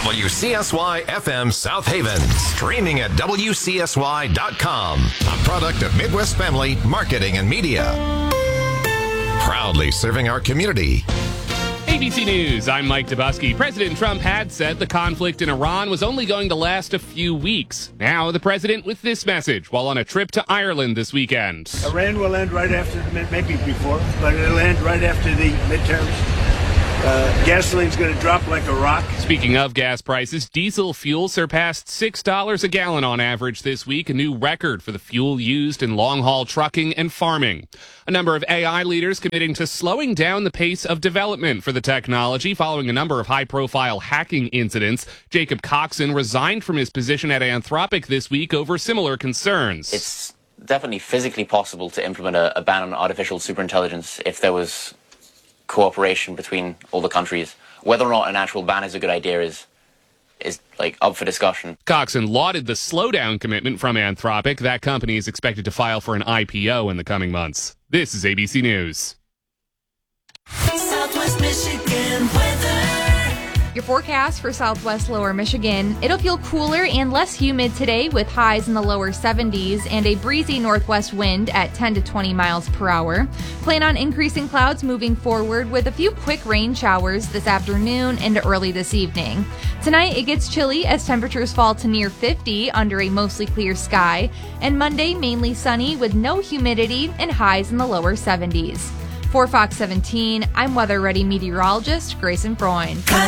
WCSY FM South Haven. Streaming at WCSY.com. A product of Midwest Family Marketing and Media. Proudly serving our community. ABC News, I'm Mike Dubusky. President Trump had said the conflict in Iran was only going to last a few weeks. Now the president with this message while on a trip to Ireland this weekend. Iran will end right after, maybe before, but it'll end right after the midterms. Gasoline's going to drop like a rock. Speaking of gas prices, diesel fuel surpassed $6 a gallon on average this week, a new record for the fuel used in long-haul trucking and farming. A number of AI leaders committing to slowing down the pace of development for the technology following a number of high-profile hacking incidents. Jacob Coxon resigned from his position at Anthropic this week over similar concerns. It's definitely physically possible to implement a ban on artificial superintelligence if there was cooperation between all the countries. Whether or not an actual ban is a good idea is like up for discussion. Coxon lauded the slowdown commitment from Anthropic. That company is expected to file for an IPO in the coming months. This is ABC News. Southwest Michigan weather. Your forecast for Southwest Lower Michigan. It'll feel cooler and less humid today with highs in the lower 70s and a breezy northwest wind at 10 to 20 miles per hour. Plan on increasing clouds moving forward with a few quick rain showers this afternoon and early this evening. Tonight it gets chilly as temperatures fall to near 50 under a mostly clear sky. And Monday mainly sunny with no humidity and highs in the lower 70s. For Fox 17, I'm Weather Ready meteorologist Grayson Freund.